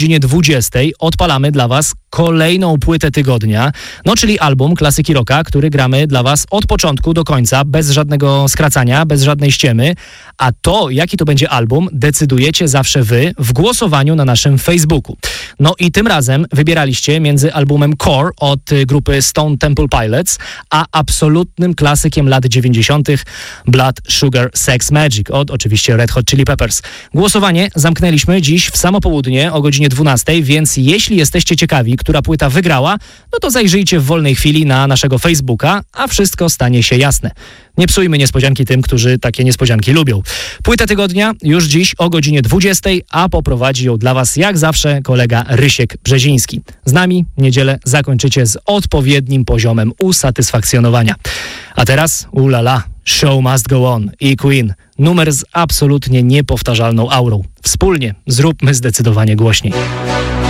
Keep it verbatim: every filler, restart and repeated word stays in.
godzinie dwudziestej odpalamy dla Was kolejną płytę tygodnia, no czyli album klasyki rocka, który gramy dla Was od początku do końca, bez żadnego skracania, bez żadnej ściemy, a to, jaki to będzie album, decydujecie zawsze Wy w głosowaniu na naszym Facebooku. No i tym razem wybieraliście między albumem Core od grupy Stone Temple Pilots, a absolutnym klasykiem lat dziewięćdziesiątych Blood Sugar Sex Magik od oczywiście Red Hot Chili Peppers. Głosowanie zamknęliśmy dziś w samo południe o godzinie dwunastej, więc jeśli jesteście ciekawi, która płyta wygrała, no to zajrzyjcie w wolnej chwili na naszego Facebooka, a wszystko stanie się jasne. Nie psujmy niespodzianki tym, którzy takie niespodzianki lubią. Płytę tygodnia już dziś o godzinie dwudziestej, a poprowadzi ją dla Was jak zawsze kolega Rysiek Brzeziński. Z nami niedzielę zakończycie z odpowiednim poziomem usatysfakcjonowania. A teraz, ulala, Show Must Go On i Queen. Numer z absolutnie niepowtarzalną aurą. Wspólnie zróbmy zdecydowanie głośniej.